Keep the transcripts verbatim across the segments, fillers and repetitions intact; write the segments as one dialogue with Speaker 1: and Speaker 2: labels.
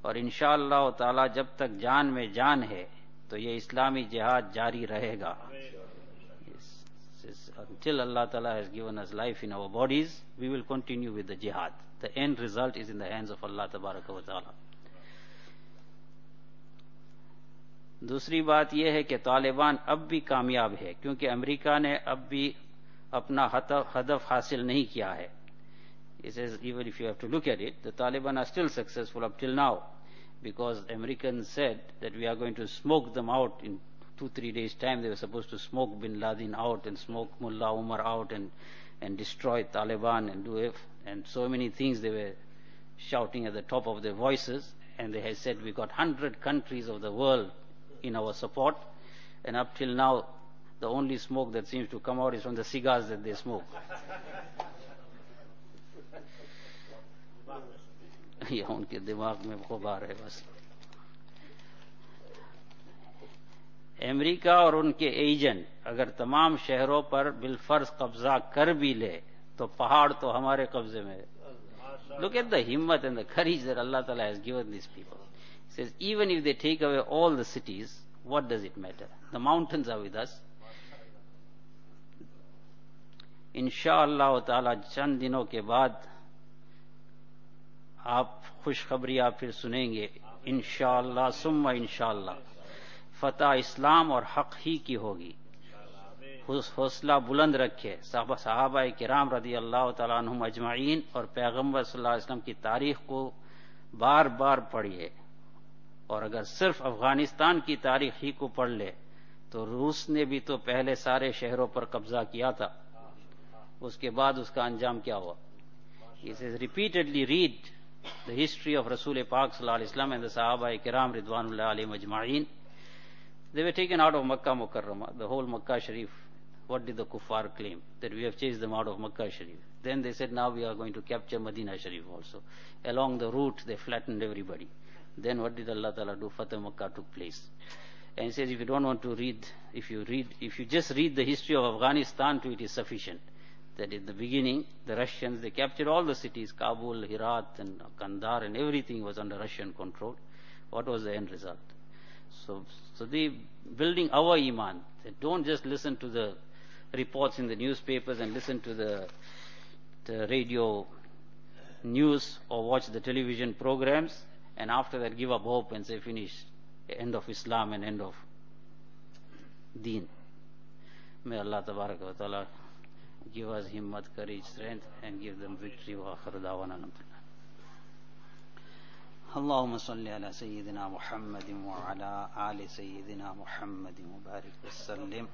Speaker 1: और इंशाअल्लाह ताला जब तक जान में जान है तो ये इस्लामी जिहाद जारी रहेगा. Until Allah Ta'ala has given us life in our bodies, we will continue with the jihad. The end result is in the hands of Allah Tabaraka wa Ta'ala. दूसरी बात यह है कि तालिबान अब भी कामयाब है क्योंकि अमेरिका ने अब भी अपना हदफ हासिल नहीं किया है. It says even if you have to look at it, the Taliban are still successful up till now because Americans said that we are going to smoke them out in two, three days' time. They were supposed to smoke bin Laden out and smoke Mullah Umar out and, and destroy Taliban and do it. And so many things they were shouting at the top of their voices. And they had said we got one hundred countries of the world in our support. And up till now, the only smoke that seems to come out is from the cigars that they smoke. यह उनके दिमाग में गुबार है बस. America और उनके agent अगर तमाम शहरों पर बिलफर्ज कब्जा कर भी ले तो पहाड़ तो हमारे कब्जे में है. Look at the himmat and the courage that Allah Ta'ala has given these people. He says, even if they take away all the cities, what does it matter? The mountains are with us. इंशाअल्लाह ताला चंद दिनों के बाद आप खुशखबरी आप फिर सुनेंगे. इंशाअल्लाह सुम्मा इंशाअल्लाह फतह इस्लाम और हक ही की होगी. हौसला बुलंद रखे. सहाबा किराम रदी अल्लाह तआला अन्हुम अजमाइन और पैगंबर सल्लल्लाहु अलैहि वसल्लम की तारीख को बार बार पढ़िए. और अगर सिर्फ अफगानिस्तान की तारीख ही को पढ़ ले तो रूस ने भी तो पहले सारे शहरों पर कब्जा किया था. उसके बाद उसका अंजाम क्या हुआ? He says repeatedly read the history of Rasul Pak sallallahu alaihi wasallam and the Sahaba Kiram Ridwanullah alayhim ajma'in. They were taken out of Makkah Mukarramah, the whole Makkah Sharif. What did the kuffar claim? That we have chased them out of Makkah Sharif. Then they said now we are going to capture Medina Sharif also. Along the route they flattened everybody. Then what did Allah Ta'ala do? Fatah Makkah took place. And he says if you don't want to read, if you read, if you just read the history of Afghanistan to it is sufficient. That in the beginning, the Russians, they captured all the cities, Kabul, Herat and Kandahar and everything was under Russian control. What was the end result? So, so they building our iman. They don't just listen to the reports in the newspapers and listen to the, the radio news or watch the television programs and after that give up hope and say finish, end of Islam and end of Deen. May Allah Tabaraka wa Ta'ala give us himmat, courage, strength and give them victory. Wa akhir da'wana alhamdulillah. اللهم صل على سيدنا محمد وعلى آل سيدنا محمد وبارك وسلم.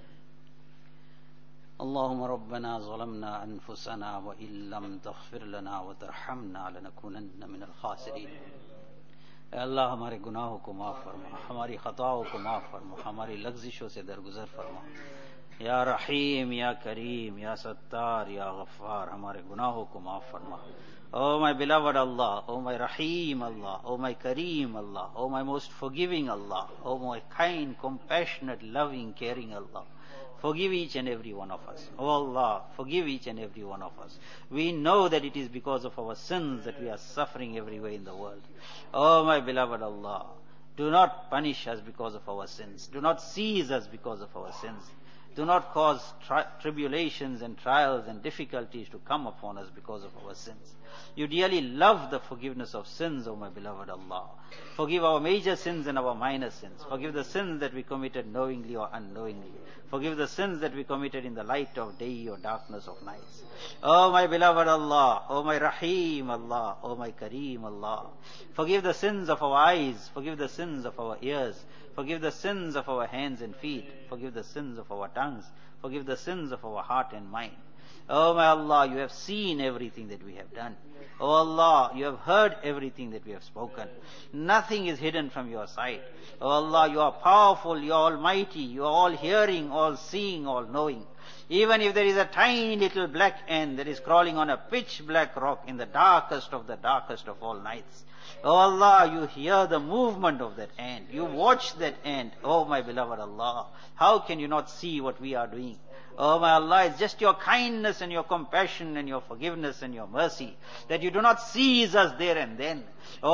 Speaker 1: اللهم ربنا ظلمنا أنفسنا وإن لم تغفر لنا وترحمنا لنكونن من الخاسرين. अल्लाह हमारे गुनाहों को माफ फरमा, हमारी खताओं को माफ फरमा, हमारी लग्जिशों से दरगुजर फरमा. या रहीम, या करीम, या सत्तार, या गफ्फार, हमारे गुनाहों को माफ फरमा. Oh my beloved Allah, oh my Rahim Allah, oh my Kareem Allah, oh my most forgiving Allah, oh my kind, compassionate, loving, caring Allah. Forgive each and every one of us. Oh Allah, forgive each and every one of us. We know that it is because of our sins that we are suffering everywhere in the world. Oh my beloved Allah, do not punish us because of our sins. Do not seize us because of our sins. Do not cause tri- tribulations and trials and difficulties to come upon us because of our sins. You dearly love the forgiveness of sins, O my beloved Allah. Forgive our major sins and our minor sins. Forgive the sins that we committed knowingly or unknowingly. Forgive the sins that we committed in the light of day or darkness of nights. O my beloved Allah, O my Rahim Allah, O my Kareem Allah. Forgive the sins of our eyes. Forgive the sins of our ears. Forgive the sins of our hands and feet. Forgive the sins of our tongues. Forgive the sins of our heart and mind. Oh my Allah, you have seen everything that we have done. Oh Allah, you have heard everything that we have spoken. Nothing is hidden from your sight. Oh Allah, you are powerful, you are almighty, you are all hearing, all seeing, all knowing. Even if there is a tiny little black ant that is crawling on a pitch black rock in the darkest of the darkest of all nights. Oh Allah, you hear the movement of that ant. You watch that ant. Oh my beloved Allah, how can you not see what we are doing? Oh my Allah, it's just your kindness and your compassion and your forgiveness and your mercy that you do not seize us there and then. Oh